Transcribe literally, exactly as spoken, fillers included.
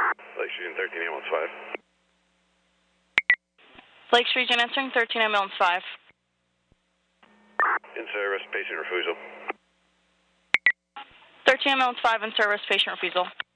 Lake Street thirteen ambulance five. Lake Street, Jan answering thirteen ambulance five. In service, patient refusal. thirteen ambulance five in service, patient refusal.